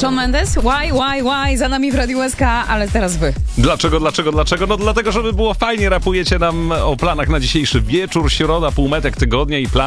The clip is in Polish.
Shawn Mendes, why, za nami w Radiu SK, ale teraz wy. Dlaczego? No dlatego, żeby było fajnie, rapujecie nam o planach na dzisiejszy wieczór, środa, półmetek tygodnia i plan